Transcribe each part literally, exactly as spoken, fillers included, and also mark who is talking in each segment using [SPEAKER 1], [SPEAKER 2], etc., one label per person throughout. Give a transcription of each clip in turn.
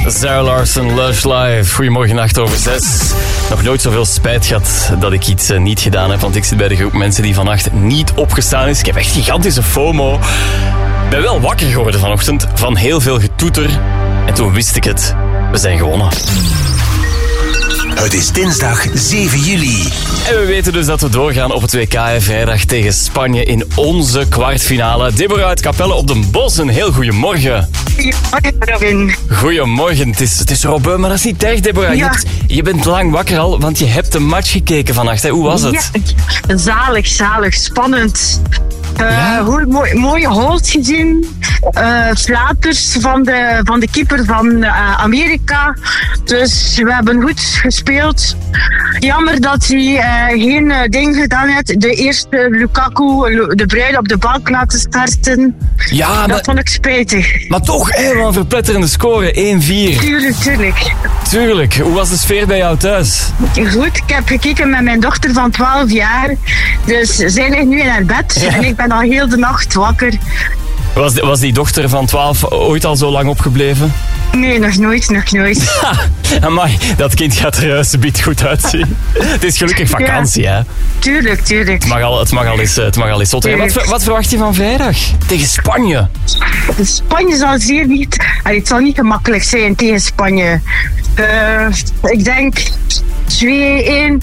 [SPEAKER 1] Zara Larsson, Lush Live. Goedemorgen, acht over zes. Nog nooit zoveel spijt gehad dat ik iets uh, niet gedaan heb, want ik zit bij de groep mensen die vannacht niet opgestaan is. Ik heb echt gigantische FOMO. Ik ben wel wakker geworden vanochtend van heel veel getoeter. En toen wist ik het. We zijn gewonnen.
[SPEAKER 2] Het is dinsdag zeven juli.
[SPEAKER 1] En we weten dus dat we doorgaan op het W K hè, vrijdag tegen Spanje in onze kwartfinale. Deborah uit Capelle op den Bosch, een heel goeiemorgen.
[SPEAKER 3] Goedemorgen, Robin.
[SPEAKER 1] Goedemorgen, het is, het is Robin, maar dat is niet erg, Deborah. Je,
[SPEAKER 3] Ja.
[SPEAKER 1] hebt, je bent lang wakker al, want je hebt de match gekeken vannacht. Hè. Hoe was het?
[SPEAKER 3] Ja, zalig, zalig, spannend. Uh,
[SPEAKER 1] Ja.
[SPEAKER 3] hoe, mooi, mooie holt gezien. Uh, flaters van de, van de keeper van uh, Amerika. Dus we hebben goed gespeeld. Jammer dat hij uh, geen uh, ding gedaan heeft. De eerste Lukaku, de Bruyne op de bank laten starten.
[SPEAKER 1] Ja,
[SPEAKER 3] Dat
[SPEAKER 1] maar,
[SPEAKER 3] vond ik spijtig.
[SPEAKER 1] maar toch helemaal een verpletterende score. één vier.
[SPEAKER 3] Tuurlijk, tuurlijk.
[SPEAKER 1] Tuurlijk. Hoe was de sfeer bij jou thuis?
[SPEAKER 3] Goed, ik heb gekeken met mijn dochter van twaalf jaar. Dus zij ligt nu in haar bed
[SPEAKER 1] Ja.
[SPEAKER 3] en ik ben al heel de nacht wakker.
[SPEAKER 1] Was, die- was die dochter van twaalf ooit al zo lang opgebleven?
[SPEAKER 3] Nee, nog nooit, nog nooit.
[SPEAKER 1] Ha, amai, dat kind gaat er juist een beetje goed uitzien. Het is gelukkig vakantie, hè.
[SPEAKER 3] Tuurlijk, tuurlijk.
[SPEAKER 1] Het mag al, het mag al eens, het mag al eens zot zijn. Wat, ver- wat verwacht je van vrijdag? Tegen Spanje?
[SPEAKER 3] Spanje zal zeer niet... Allee, het zal niet gemakkelijk zijn tegen Spanje. Eh, ik denk twee-één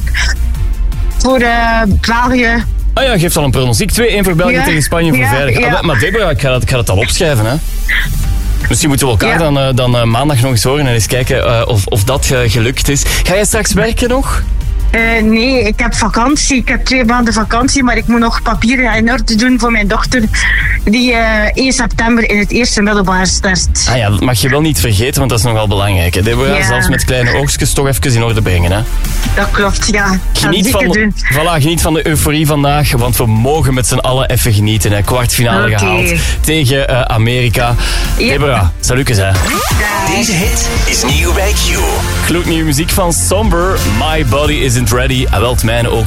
[SPEAKER 3] voor eh, België.
[SPEAKER 1] Ah ja, geeft al een pronostiek. twee-één voor België
[SPEAKER 3] Ja,
[SPEAKER 1] tegen Spanje voor
[SPEAKER 3] ja,
[SPEAKER 1] vrijdag.
[SPEAKER 3] ja.
[SPEAKER 1] Ah, maar Deborah, ik ga, dat, ik ga dat al opschrijven, hè. Misschien moeten we elkaar
[SPEAKER 3] Ja.
[SPEAKER 1] dan, eh, dan eh, maandag nog eens horen en eens kijken eh, of, of dat eh, gelukt is. Ga jij straks werken nog?
[SPEAKER 3] Eh, nee, ik heb vakantie. Ik heb twee maanden vakantie, maar ik moet nog papieren in orde doen voor mijn dochter, die eh één september in het eerste middelbaar start.
[SPEAKER 1] Ah ja, dat mag je wel niet vergeten, want dat is nogal belangrijk. Hè. Deborah,
[SPEAKER 3] Ja.
[SPEAKER 1] zelfs met kleine oogstjes toch even in orde brengen. Hè.
[SPEAKER 3] Dat klopt, ja. Ik ga het
[SPEAKER 1] Geniet
[SPEAKER 3] zeker
[SPEAKER 1] van,
[SPEAKER 3] doen.
[SPEAKER 1] voilà, geniet van de euforie vandaag, want we mogen met z'n allen even genieten. Hè. Kwartfinale
[SPEAKER 3] Oké.
[SPEAKER 1] gehaald tegen uh, Amerika.
[SPEAKER 3] Ja.
[SPEAKER 1] Deborah, salutjes hè.
[SPEAKER 2] Deze hit is nieuw bij Q.
[SPEAKER 1] Gloednieuwe muziek van Somber. My Body Isn't Ready. En wel het mijne ook.